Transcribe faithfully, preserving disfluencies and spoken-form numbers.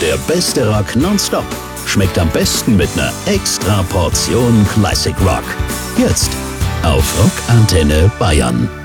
Der beste Rock nonstop schmeckt am besten mit einer extra Portion Classic Rock. Jetzt auf Rock Antenne Bayern.